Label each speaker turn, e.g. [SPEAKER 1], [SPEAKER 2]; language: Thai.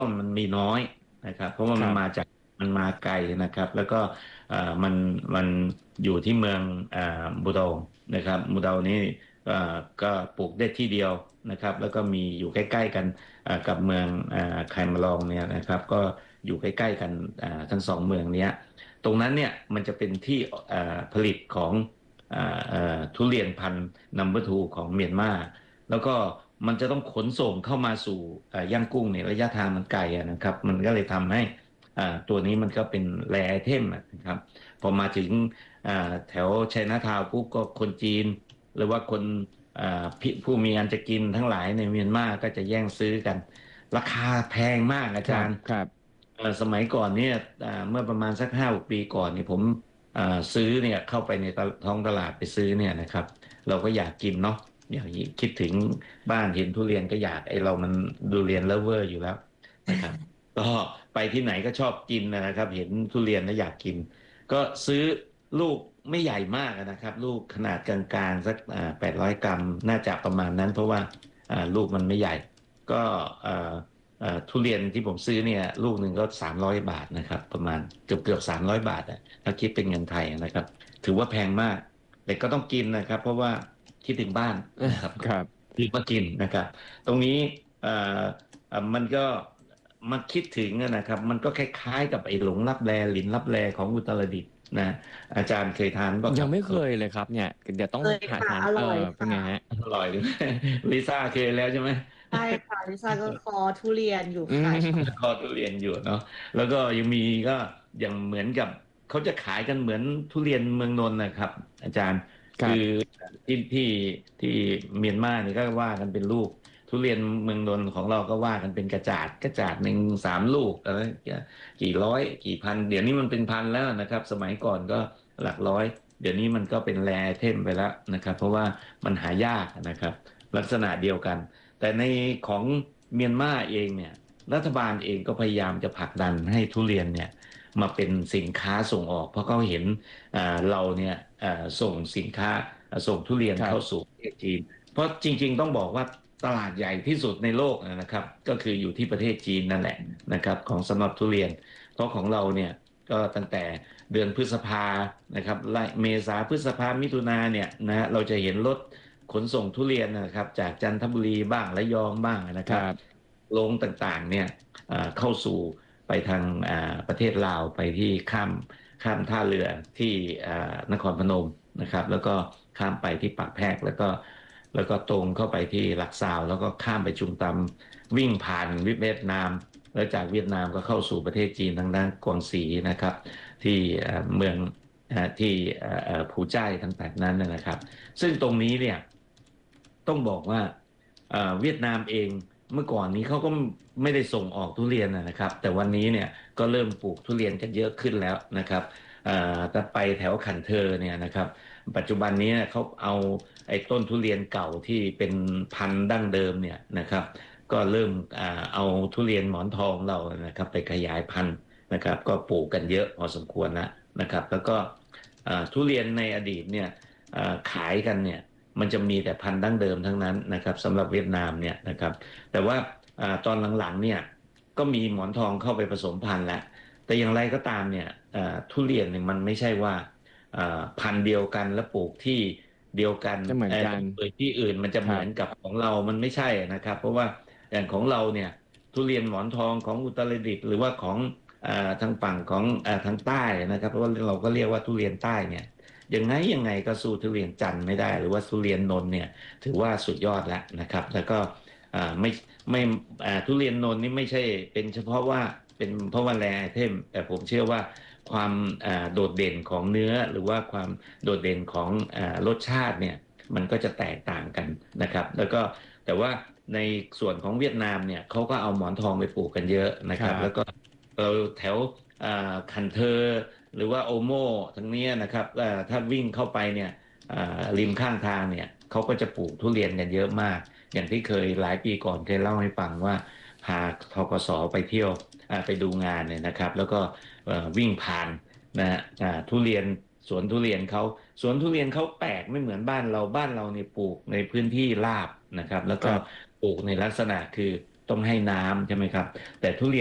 [SPEAKER 1] มันมีน้อยนะครับเพราะว่า
[SPEAKER 2] ครับ
[SPEAKER 1] มันมาไกลนะครับแล้วก็เอ่อมันมันอยู่ที่เมืองบูโดงนะครับบูโดงนี้ก็ปลูกได้ที่เดียวนะครับแล้วก็มีอยู่ใกล้ๆกันกับเมืองไคมาลองเนี่ยนะครับก็อยู่ใกล้ๆกันทั้งสองเมืองเนี้ยตรงนั้นเนี่ยมันจะเป็นที่ผลิตของทุเรียนพันธุ์นัมเบอร์ทูของเมียนมาแล้วก็มันจะต้องขนส่งเข้ามาสู่ย่างกุ้งเนี่ยระยะทางมันไกลอะนะครับมันก็เลยทำให้ตัวนี้มันก็เป็นแรร์ไอเทมนะครับพอมาถึงแถวไชน่าทาวน์ปุ๊บก็คนจีนหรือว่าคนผู้มีอันจะกินทั้งหลายในเมียนมาก็จะแย่งซื้อกันราคาแพงมากอา
[SPEAKER 2] ครับ
[SPEAKER 1] จารย์
[SPEAKER 2] ครับ
[SPEAKER 1] สมัยก่อนเนี่ยเมื่อประมาณสัก5-6 ปีก่อนเนี่ยผมซื้อเนี่ยเข้าไปในท้องตลาดไปซื้อเนี่ยนะครับเราก็อยากกินเนาะอย่างนี้คิดถึงบ้านเห็นทุเรียนก็อยากไอเรามันทุเรียนเลิฟเวอร์อยู่แล้วนะครับก็ไปที่ไหนก็ชอบกินนะครับเห็นทุเรียนแล้วอยากกินก็ซื้อลูกไม่ใหญ่มากนะครับลูกขนาดกลางๆสัก800 กรัมน่าจะประมาณนั้นเพราะว่าลูกมันไม่ใหญ่ก็ทุเรียนที่ผมซื้อเนี่ยลูกหนึ่งก็300 บาทนะครับประมาณเกือบ300 บาทถ้าคิดเป็นเงินไทยนะครับถือว่าแพงมากแต่ก็ต้องกินนะครับเพราะว่าคิดถึงบ้านนะครับ
[SPEAKER 2] ครับ
[SPEAKER 1] รีบมากินนะครับตรงนี้เอ่อมันก็มาคิดถึงนะครับมันก็คล้ายๆกับไอ้หลงลับแลหลินลับแลของอุตรดิตถ์นะอาจารย์เคยทานป่ะครับ
[SPEAKER 2] ยังไม่เคยเลยครับเนี่ยเดี๋ยวต้อง
[SPEAKER 3] เลย
[SPEAKER 2] หา
[SPEAKER 3] ค่ะ
[SPEAKER 2] ทาน
[SPEAKER 3] อร่อย
[SPEAKER 2] เป็นไงฮะ
[SPEAKER 3] ค่ะ
[SPEAKER 1] อร่อยด้วยลิซ่าเคยแล้วใช่ไหม
[SPEAKER 3] ใช่ค่ะลิซ่าก็คอทุเรียนอยู่
[SPEAKER 2] อื
[SPEAKER 3] ค่ะชอบ
[SPEAKER 2] ม
[SPEAKER 1] ก็ทุเรียนอยู่เนาะแล้วก็ยังมีก็อย่างเหมือนกับเขาจะขายกันเหมือนทุเรียนเมืองนนท์นะครับอาจารย์คือ
[SPEAKER 2] ครับ
[SPEAKER 1] ที่เมียนมาเนี่ยก็ว่ากันเป็นลูกทุเรียนเมืองนนท์ของเราก็ว่ากันเป็นกระจาดหนึ่ง3 ลูกอะไรกี่ร้อยกี่พันเดี๋ยวนี้มันเป็นพันแล้วนะครับสมัยก่อนก็หลักร้อยเดี๋ยวนี้มันก็เป็นแรร์เทมไปแล้วนะครับเพราะว่ามันหายากนะครับลักษณะเดียวกัน แต่ในของเมียนมาเองเนี่ยรัฐบาลเองก็พยายามจะผลักดันให้ทุเรียนเนี่ยมาเป็นสินค้าส่งออกเพราะเขาเห็นเราเนี่ยส่งสินค้าส่งทุเรียนเข้าสู่
[SPEAKER 2] ครับ
[SPEAKER 1] ประเทศจีนเพราะจริงๆต้องบอกว่าตลาดใหญ่ที่สุดในโลกนะครับก็คืออยู่ที่ประเทศจีนนั่นแหละนะครับของสำหรับทุเรียนเพราะของเราเนี่ยก็ตั้งแต่เดือนพฤษภานะครับไล่เมษาพฤษภามิถุนาเนี่ยนะเราจะเห็นรถ ขนส่งทุเรียนนะครับจากจันทบุรีบ้างระยองบ้างนะครับ
[SPEAKER 2] ครับ
[SPEAKER 1] ลงต่างๆเนี่ยเข้าสู่ไปทางประเทศลาวไปที่ข้ามท่าเรือที่นครพนมนะครับแล้วก็ข้ามไปที่ปากแพรกแล้วก็ตรงเข้าไปที่ลักซาวแล้วก็ข้ามไปจุงตำวิ่งผ่านเวียดนามแล้วจากเวียดนามก็เข้าสู่ประเทศจีนทางด้านกวางซีนะครับที่เมืองที่ผูจ้ายต่างๆนั้นนะครับ ซึ่งตรงนี้เนี่ยต้องบอกว่าเวียดนามเองเมื่อก่อนนี้เขาก็ไม่ได้ส่งออกทุเรียนนะครับแต่วันนี้เนี่ยก็เริ่มปลูกทุเรียนกันเยอะขึ้นแล้วนะครับแต่ไปแถวขันเธอเนี่ยนะครับปัจจุบันนี้เขาเอาไอ้ต้นทุเรียนเก่าที่เป็นพันธุ์ดั้งเดิมเนี่ยนะครับก็เริ่มเอาทุเรียนหมอนทองเรานะครับไปขยายพันธุ์นะครับก็ปลูกกันเยอะพอสมควรแล้วนะครับแล้วก็ทุเรียนในอดีตเนี่ย ขายกันเนี่ยมันจะมีแต่พันธุ์ดั้งเดิมทั้งนั้นนะครับสำหรับเวียดนามเนี่ยนะครับแต่ว่าตอนหลังๆเนี่ยก็มีหมอนทองเข้าไปผสมพันธุ์แล้วแต่อย่างไรก็ตามเนี่ยทุเรียนเนี่ยมันไม่ใช่ว่าพันธุ์เดียวกันและปลูกที่เดียวกัน
[SPEAKER 2] จะเหมือนกัน
[SPEAKER 1] โดยที่อื่นมันจะเหมือน
[SPEAKER 2] ครับ
[SPEAKER 1] กับของเรามันไม่ใช่นะครับเพราะว่าอย่างของเราเนี่ยทุเรียนหมอนทองของอุตรดิตถ์หรือว่าของทางฝั่งของทางใต้นะครับเพราะว่าเราก็เรียกว่าทุเรียนใต้เนี่ย ยังไงก็สู้ทุเรียนจันทร์ไม่ได้หรือว่าทุเรียนนนท์เนี่ยถือว่าสุดยอดแล้วนะครับแล้วก็ไม่ทุเรียนนนท์นี่ไม่ใช่เป็นเฉพาะว่าเป็นเพราะว่าแรไอเทมแต่ผมเชื่อว่าความโดดเด่นของเนื้อหรือว่าความโดดเด่นของรสชาติเนี่ยมันก็จะแตกต่างกันนะครับแล้วก็แต่ว่าในส่วนของเวียดนามเนี่ยเขาก็เอาหมอนทองไปปลูกกันเยอะนะ
[SPEAKER 2] ค
[SPEAKER 1] ครับแล้วก็
[SPEAKER 2] รับ
[SPEAKER 1] เราแถวคันเทอร์ หรือว่าโอโมทั้งนี้นะครับถ้าวิ่งเข้าไปเนี่ยริมข้างทางเนี่ยเขาก็จะปลูกทุเรียนกันเยอะมากอย่างที่เคยหลายปีก่อนเคยเล่าให้ฟังว่าพาทกสไปเที่ยวไปดูงานเนี่ยนะครับแล้วก็วิ่งผ่านนะฮะทุเรียนสวนทุเรียนเขาสวนทุเรียนเขาแปลกไม่เหมือนบ้านเราเนี่ยปลูกในพื้นที่ราบนะครับแล้วก็
[SPEAKER 2] ครับ
[SPEAKER 1] ปลูกในลักษณะคือต้องให้น้ำใช่ไหมครับแต่ทุเรียน